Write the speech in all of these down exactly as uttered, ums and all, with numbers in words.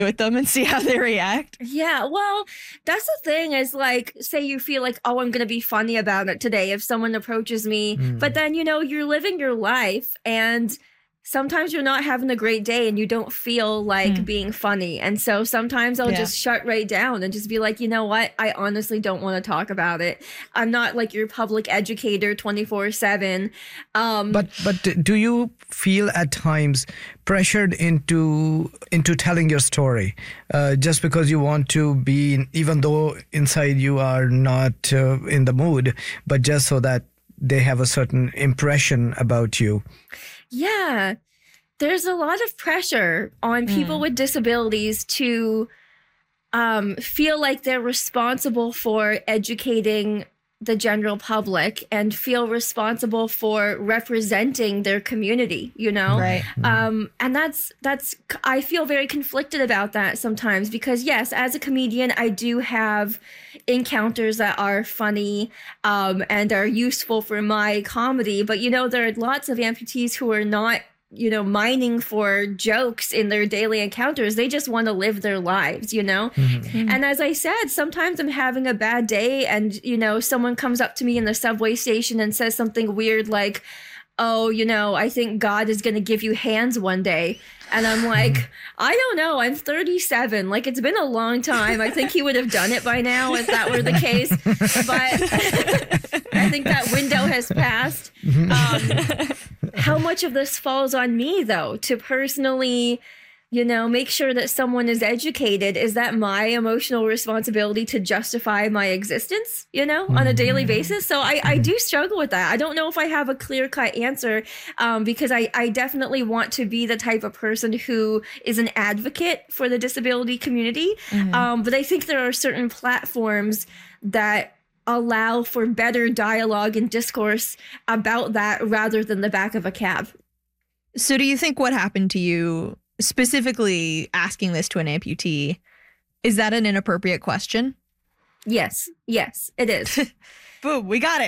with them and see how they react. Yeah, well, that's the thing is like, say you feel like, oh, I'm going to be funny about it today if someone approaches me. Mm. But then, you know, you're living your life and sometimes you're not having a great day and you don't feel like mm. being funny. And so sometimes I'll yeah. just shut right down and just be like, you know what? I honestly don't want to talk about it. I'm not like your public educator twenty-four seven. Um, but but do you feel at times pressured into into telling your story uh, just because you want to be, even though inside you are not uh, in the mood, but just so that they have a certain impression about you? Yeah, there's a lot of pressure on people mm. with disabilities to um, feel like they're responsible for educating the general public and feel responsible for representing their community, you know? Right. Um, and that's, that's, I feel very conflicted about that sometimes because yes, as a comedian, I do have encounters that are funny um, and are useful for my comedy. But, you know, there are lots of amputees who are not, you know, mining for jokes in their daily encounters. They just want to live their lives, you know? Mm-hmm. And as I said, sometimes I'm having a bad day and, you know, someone comes up to me in the subway station and says something weird like, oh, you know, I think God is going to give you hands one day. And I'm like, I don't know. I'm thirty-seven. Like, it's been a long time. I think he would have done it by now if that were the case. But I think that window has passed. Um, how much of this falls on me, though, to personally, you know, make sure that someone is educated? Is that my emotional responsibility to justify my existence, you know, on a daily basis? So I, I do struggle with that. I don't know if I have a clear-cut answer um, because I, I definitely want to be the type of person who is an advocate for the disability community. Mm-hmm. Um, but I think there are certain platforms that allow for better dialogue and discourse about that rather than the back of a cab. So do you think what happened to you, specifically asking this to an amputee, is that an inappropriate question? Yes. Yes, it is. Boom, we got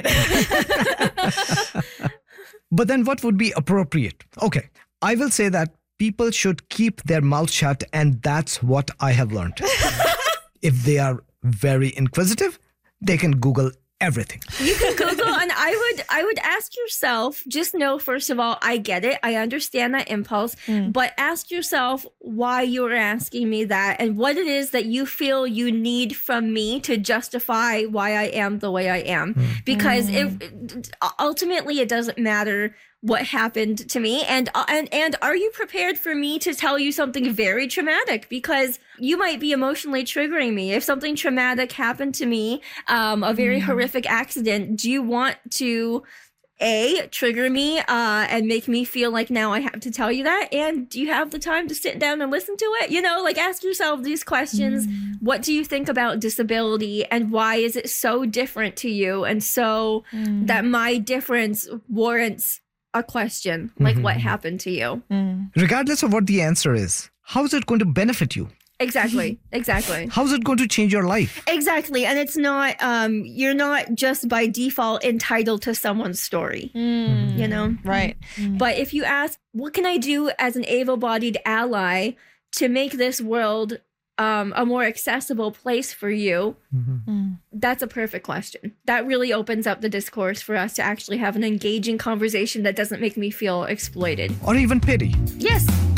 it. But then what would be appropriate? Okay, I will say that people should keep their mouth shut, and that's what I have learned. If they are very inquisitive, they can Google everything. You can Google, and I would I would ask yourself, just know, first of all, I get it. I understand that impulse, mm. but ask yourself why you are asking me that and what it is that you feel you need from me to justify why I am the way I am. Mm. Because mm. it, ultimately, it doesn't matter what happened to me. And, uh, and, and are you prepared for me to tell you something very traumatic? Because you might be emotionally triggering me. If something traumatic happened to me, um, a very mm. horrific accident, do you want to, A, trigger me uh, and make me feel like now I have to tell you that? And do you have the time to sit down and listen to it? You know, like, ask yourself these questions. Mm. What do you think about disability and why is it so different to you? And so mm. that my difference warrants a question, like mm-hmm. what happened to you? Mm. Regardless of what the answer is, how is it going to benefit you? Exactly. Exactly. How is it going to change your life? Exactly. And it's not, um, you're not just by default entitled to someone's story, mm. you know? Right. Mm. But if you ask, what can I do as an able-bodied ally to make this world um, a more accessible place for you? Mm-hmm. Mm. That's a perfect question. That really opens up the discourse for us to actually have an engaging conversation that doesn't make me feel exploited. Or even pity. Yes.